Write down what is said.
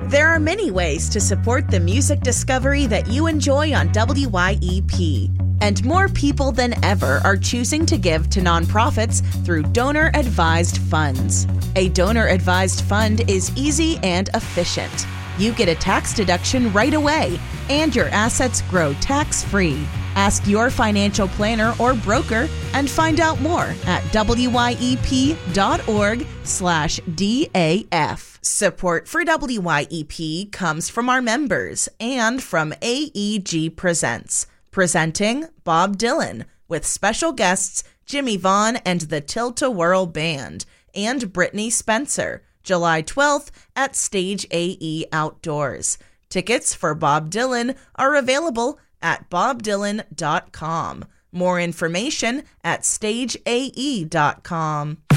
There are many ways to support the music discovery that you enjoy on WYEP. And more people than ever are choosing to give to nonprofits through donor-advised funds. A donor-advised fund is easy and efficient. You get a tax deduction right away, and your assets grow tax-free. Ask your financial planner or broker and find out more at wyep.org/DAF. Support for WYEP comes from our members and from AEG Presents, presenting Bob Dylan with special guests Jimmy Vaughn and the Tilt-A-Whirl Band and Brittany Spencer, July 12th at Stage AE Outdoors. Tickets for Bob Dylan are available at bobdylan.com. More information at stageae.com.